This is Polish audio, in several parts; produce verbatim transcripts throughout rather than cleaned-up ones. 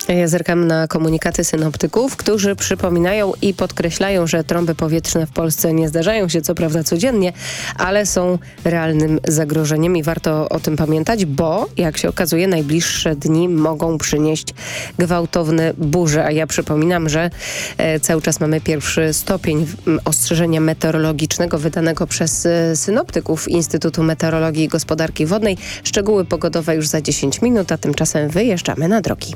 Ja zerkam na komunikaty synoptyków, którzy przypominają i podkreślają, że trąby powietrzne w Polsce nie zdarzają się co prawda codziennie, ale są realnym zagrożeniem i warto o tym pamiętać, bo jak się okazuje, najbliższe dni mogą przynieść gwałtowne burze. A ja przypominam, że e, cały czas mamy pierwszy stopień ostrzeżenia meteorologicznego wydanego przez e, synoptyków Instytutu Meteorologii i Gospodarki Wodnej. Szczegóły pogodowe już za dziesięć minut, a tymczasem wyjeżdżamy na drogi.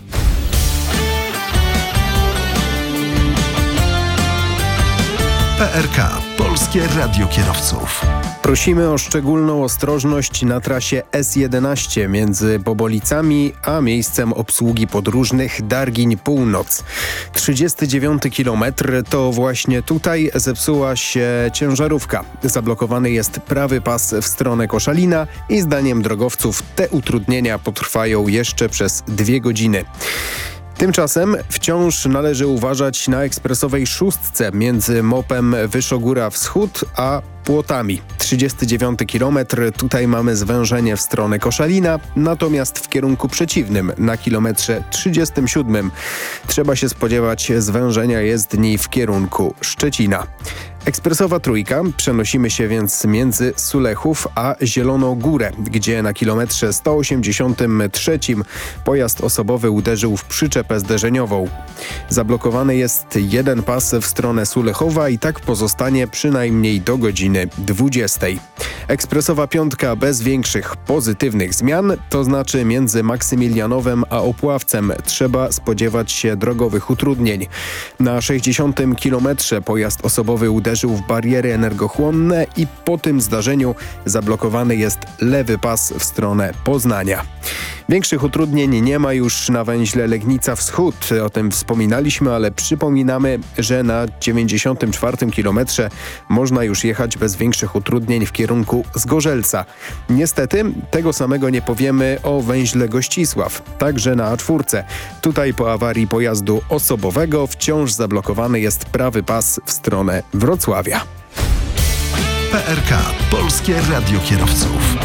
P R K. Polskie Radio Kierowców. Prosimy o szczególną ostrożność na trasie S jedenaście między Bobolicami a miejscem obsługi podróżnych Dargiń Północ. trzydziesty dziewiąty kilometr to właśnie tutaj zepsuła się ciężarówka. Zablokowany jest prawy pas w stronę Koszalina i zdaniem drogowców te utrudnienia potrwają jeszcze przez dwie godziny. Tymczasem wciąż należy uważać na ekspresowej szóstce między mopem Wyszogóra Wschód a Płotami. trzydziesty dziewiąty kilometr, tutaj mamy zwężenie w stronę Koszalina, natomiast w kierunku przeciwnym na kilometrze trzydziestym siódmym trzeba się spodziewać zwężenia jezdni w kierunku Szczecina. Ekspresowa trójka, przenosimy się więc między Sulechów a Zieloną Górę, gdzie na kilometrze sto osiemdziesiątym trzecim pojazd osobowy uderzył w przyczepę zderzeniową. Zablokowany jest jeden pas w stronę Sulechowa i tak pozostanie przynajmniej do godziny dwudziestej. Ekspresowa piątka bez większych pozytywnych zmian, to znaczy między Maksymilianowem a Opławcem trzeba spodziewać się drogowych utrudnień. Na sześćdziesiątym kilometrze pojazd osobowy uderzył w bariery energochłonne i po tym zdarzeniu zablokowany jest lewy pas w stronę Poznania. Większych utrudnień nie ma już na węźle Legnica Wschód. O tym wspominaliśmy, ale przypominamy, że na dziewięćdziesiątym czwartym kilometrze można już jechać bez większych utrudnień w kierunku Zgorzelca. Niestety tego samego nie powiemy o węźle Gościsław, także na A cztery. Tutaj po awarii pojazdu osobowego wciąż zablokowany jest prawy pas w stronę Wrocławia. P R K. Polskie Radio Kierowców.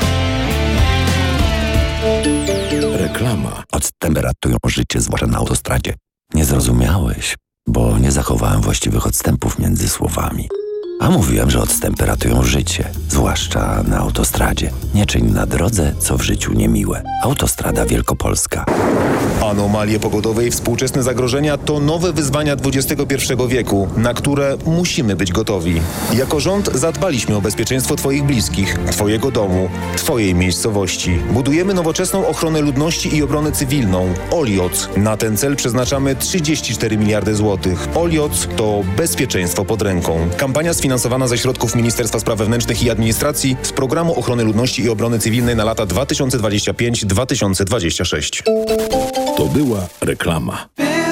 Reklama. Odtemperatują życie, zwłaszcza na autostradzie. Nie zrozumiałeś, bo nie zachowałem właściwych odstępów między słowami. A mówiłem, że odtemperatują życie, zwłaszcza na autostradzie. Nie czyń na drodze, co w życiu niemiłe. Autostrada Wielkopolska. Anomalie pogodowe i współczesne zagrożenia to nowe wyzwania dwudziestego pierwszego wieku, na które musimy być gotowi. Jako rząd zadbaliśmy o bezpieczeństwo Twoich bliskich, Twojego domu, Twojej miejscowości. Budujemy nowoczesną ochronę ludności i obronę cywilną. Olioc. Na ten cel przeznaczamy trzydzieści cztery miliardy złotych. Olioc to bezpieczeństwo pod ręką. Kampania sfinansowana ze środków Ministerstwa Spraw Wewnętrznych i Administracji z Programu Ochrony Ludności i Obrony Cywilnej na lata dwa tysiące dwudziesty piąty do dwa tysiące dwudziestego szóstego. To była reklama.